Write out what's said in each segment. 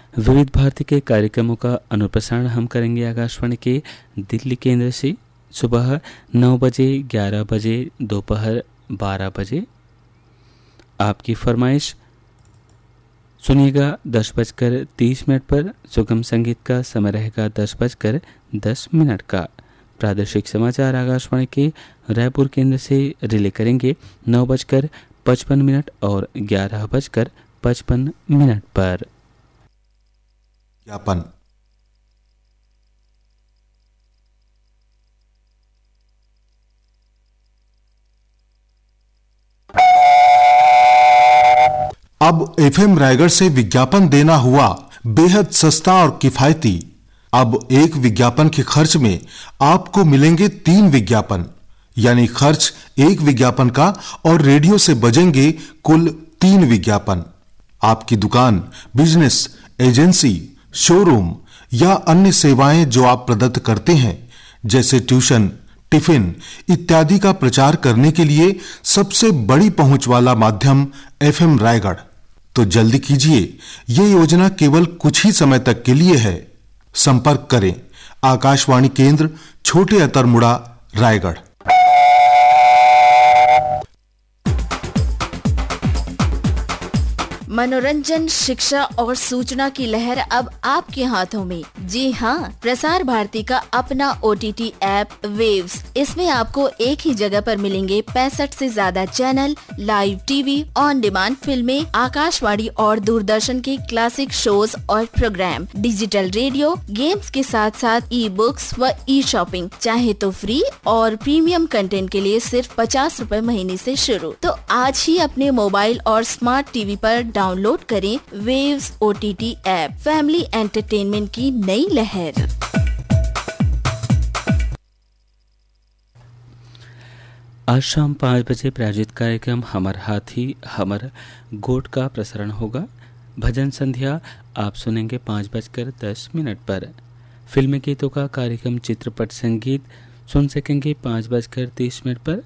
विविध भारती के कार्यक्रमों का अनुप्रसारण हम करेंगे आकाशवाणी के दिल्ली केंद्र से सुबह 9 बजे, 11 बजे, दोपहर 12 बजे। आपकी फरमाइश सुनिएगा 10:30 पर। सुगम संगीत का समय रहेगा 10:10 का। प्रादेशिक समाचार आकाशवाणी के रायपुर केंद्र से रिले करेंगे 9:55 और 11:55 पर। ज्ञापन। अब एफएम रायगढ़ से विज्ञापन देना हुआ बेहद सस्ता और किफायती। अब एक विज्ञापन के खर्च में आपको मिलेंगे 3 विज्ञापन, यानी खर्च एक विज्ञापन का और रेडियो से बजेंगे कुल 3 विज्ञापन। आपकी दुकान, बिजनेस, एजेंसी, शोरूम या अन्य सेवाएं जो आप प्रदत्त करते हैं, जैसे ट्यूशन, टिफिन इत्यादि का प्रचार करने के लिए सबसे बड़ी पहुंच वाला माध्यम एफएम रायगढ़। तो जल्दी कीजिए, ये योजना केवल कुछ ही समय तक के लिए है। संपर्क करें आकाशवाणी केंद्र, छोटे अतरमुड़ा, रायगढ़। मनोरंजन, शिक्षा और सूचना की लहर अब आपके हाथों में। जी हाँ, प्रसार भारती का अपना OTT ऐप वेव्स। इसमें आपको एक ही जगह पर मिलेंगे 65 से ज्यादा channel, live TV, on demand फिल्में, आकाशवाणी और दूरदर्शन के क्लासिक शोज और प्रोग्राम, डिजिटल रेडियो, गेम्स के साथ साथ ई-बुक्स व ई-शॉपिंग। चाहे तो फ्री और प्रीमियम कंटेंट के लिए सिर्फ 50 रुपए महीने से शुरू। तो आज ही अपने मोबाइल और स्मार्ट टीवी पर डाउनलोड करें waves OTT app. Family entertainment की नई लहर। आज शाम 5 बजे प्रायोजित कार्यक्रम हमर हाथी हमर गोट का प्रसारण होगा। भजन संध्या आप सुनेंगे 5:10 पर। फिल्मी गीतों का कार्यक्रम चित्रपट संगीत सुन सकेंगे 5:30 पर।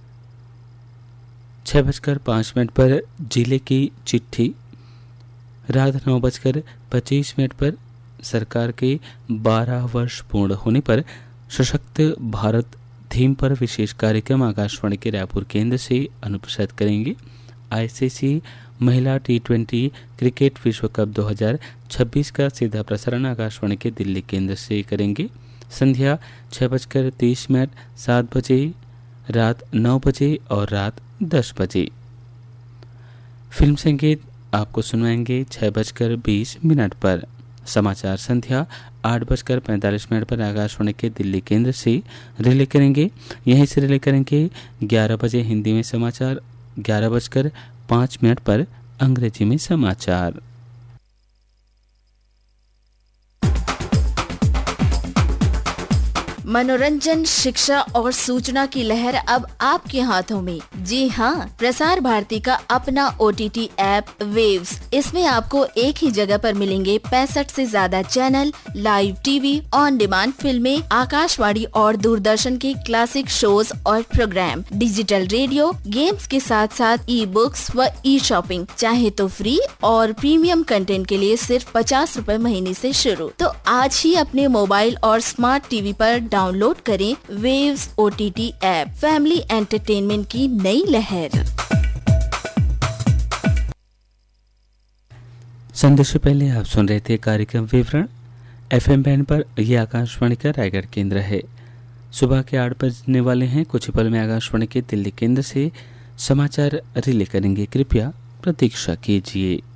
6:05 पर जिले की चिट्ठी। रात 9:25 पर सरकार के 12 वर्ष पूर्ण होने पर सशक्त भारत थीम पर विशेष कार्यक्रम आकाशवाणी के रायपुर केंद्र से अनुप्रसारित करेंगे। ICC महिला T20 क्रिकेट विश्व कप 2026 का सीधा प्रसारण आकाशवाणी के दिल्ली केंद्र से करेंगे। संध्या 6:30, 7 बजे, रात 9 बजे और रात 10 बजे। फिल्म संगीत आपको सुनाएंगे 6:20 पर। समाचार संध्या 8:45 पर आकाशवाणी के दिल्ली केंद्र से रिले करेंगे। यहीं से रिले करेंगे 11 बजे हिंदी में समाचार, 11:05 पर अंग्रेजी में समाचार। मनोरंजन, शिक्षा और सूचना की लहर अब आपके हाथों में। जी हाँ, प्रसार भारती का अपना OTT ऐप वेव्स। इसमें आपको एक ही जगह पर मिलेंगे 65 से ज्यादा channel, live TV, on demand फिल्में, आकाशवाणी और दूरदर्शन के क्लासिक शोज और प्रोग्राम, डिजिटल रेडियो, गेम्स के साथ साथ ई-बुक्स व ई-शॉपिंग। चाहे तो फ्री और प्रीमियम कंटेंट के लिए सिर्फ 50 रुपए महीने से शुरू। तो आज ही अपने मोबाइल और स्मार्ट टीवी पर डाउनलोड करें waves OTT app. Family entertainment की नई लहर। संदेश से पहले आप सुन रहे थे कार्यक्रम विवरण। FM बैंड पर यह आकाशवाणी का रायगढ़ केंद्र है। सुबह के 8 बजने वाले हैं। कुछ पल में आकाशवाणी के दिल्ली केंद्र से समाचार रिले करेंगे। कृपया प्रतीक्षा कीजिए।